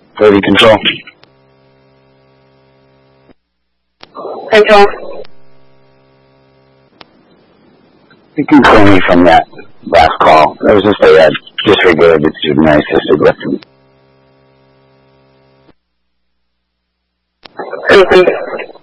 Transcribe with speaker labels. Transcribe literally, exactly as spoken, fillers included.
Speaker 1: Ready, control.
Speaker 2: Control.
Speaker 1: You can call me from that last call. It was just a uh, disregarded my assisted lifting.
Speaker 2: Mm-hmm.